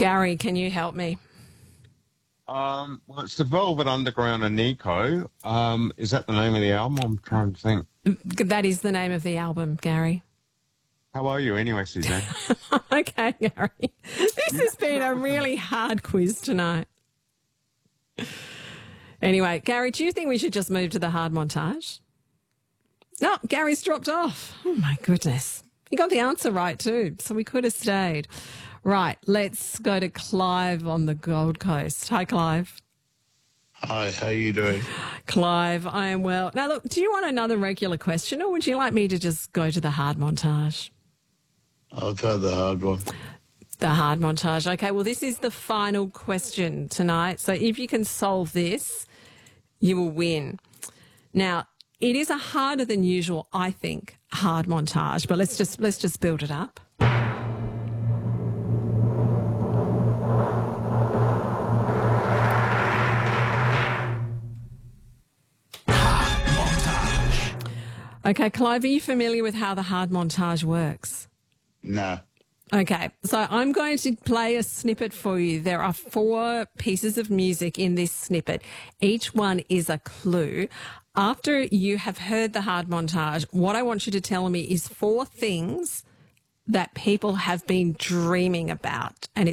Gary, can you help me? Well, it's the Velvet Underground and Nico. Is that the name of the album? I'm trying to think. That is the name of the album, Gary. How are you anyway, Suzanne? Okay, Gary. This has been a really hard quiz tonight. Anyway, Gary, do you think we should just move to the hard montage? No, Gary's dropped off. Oh, my goodness. He got the answer right too, so we could have stayed. Right, let's go to Clive on the Gold Coast. Hi, Clive. Hi, how you doing? Clive, I am well. Now, look, do you want another regular question or would you like me to just go to the hard montage? I'll go the hard one. The hard montage. Okay, well, this is the final question tonight. So if you can solve this, you will win. Now, it is a harder than usual, I think, hard montage, but let's just build it up. Okay, Clive, are you familiar with how the hard montage works? No. Okay, so I'm going to play a snippet for you. There are 4 pieces of music in this snippet. Each one is a clue. After you have heard the hard montage, what I want you to tell me is 4 things that people have been dreaming about. And